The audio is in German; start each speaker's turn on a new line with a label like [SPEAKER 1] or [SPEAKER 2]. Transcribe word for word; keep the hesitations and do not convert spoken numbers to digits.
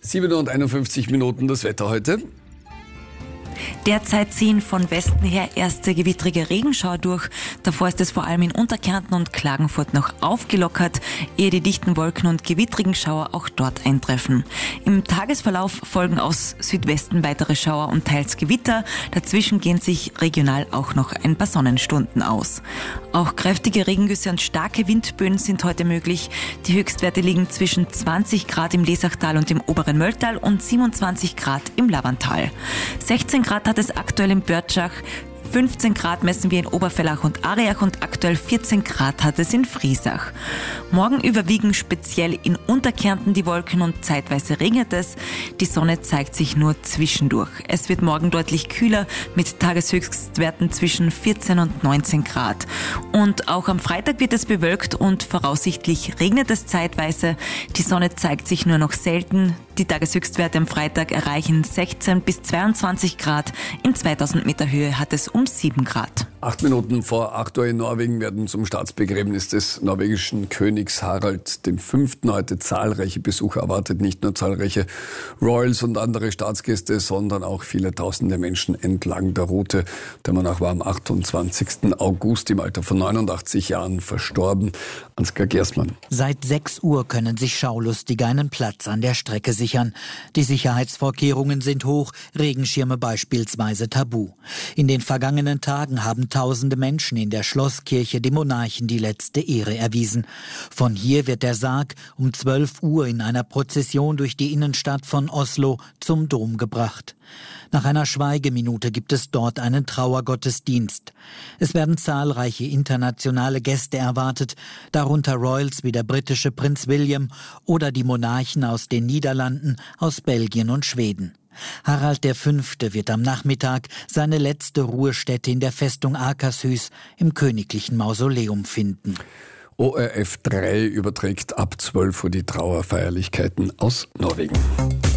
[SPEAKER 1] sieben und einundfünfzig Minuten das Wetter heute.
[SPEAKER 2] Derzeit ziehen von Westen her erste gewittrige Regenschauer durch. Davor ist es vor allem in Unterkärnten und Klagenfurt noch aufgelockert, ehe die dichten Wolken und gewittrigen Schauer auch dort eintreffen. Im Tagesverlauf folgen aus Südwesten weitere Schauer und teils Gewitter. Dazwischen gehen sich regional auch noch ein paar Sonnenstunden aus. Auch kräftige Regengüsse und starke Windböen sind heute möglich. Die Höchstwerte liegen zwischen zwanzig Grad im Lesachtal und im oberen Mölltal und siebenundzwanzig Grad im Lavantal. sechzehn Grad hat es aktuell in Börtschach, fünfzehn Grad messen wir in Oberfellach und Ariach und aktuell vierzehn Grad hat es in Friesach. Morgen überwiegen speziell in Unterkärnten die Wolken und zeitweise regnet es. Die Sonne zeigt sich nur zwischendurch. Es wird morgen deutlich kühler mit Tageshöchstwerten zwischen vierzehn und neunzehn Grad. Und auch am Freitag wird es bewölkt und voraussichtlich regnet es zeitweise. Die Sonne zeigt sich nur noch selten. Die Tageshöchstwerte am Freitag erreichen sechzehn bis zweiundzwanzig Grad. In zweitausend Meter Höhe hat es um sieben Grad.
[SPEAKER 1] Acht Minuten vor acht Uhr in Norwegen werden zum Staatsbegräbnis des norwegischen Königs Harald V. heute zahlreiche Besucher erwartet. Nicht nur zahlreiche Royals und andere Staatsgäste, sondern auch viele tausende Menschen entlang der Route. Der Monarch war am achtundzwanzigsten August im Alter von neunundachtzig Jahren verstorben. Ansgar Gersmann.
[SPEAKER 3] Seit sechs Uhr können sich Schaulustige einen Platz an der Strecke sichern. Die Sicherheitsvorkehrungen sind hoch, Regenschirme beispielsweise tabu. In den vergangenen Tagen haben tausende Menschen in der Schlosskirche dem Monarchen die letzte Ehre erwiesen. Von hier wird der Sarg um zwölf Uhr in einer Prozession durch die Innenstadt von Oslo zum Dom gebracht. Nach einer Schweigeminute gibt es dort einen Trauergottesdienst. Es werden zahlreiche internationale Gäste erwartet, darunter Royals wie der britische Prinz William oder die Monarchen aus den Niederlanden, aus Belgien und Schweden. Harald V. wird am Nachmittag seine letzte Ruhestätte in der Festung Akershus im königlichen Mausoleum finden.
[SPEAKER 1] O R F drei überträgt ab zwölf Uhr die Trauerfeierlichkeiten aus Norwegen.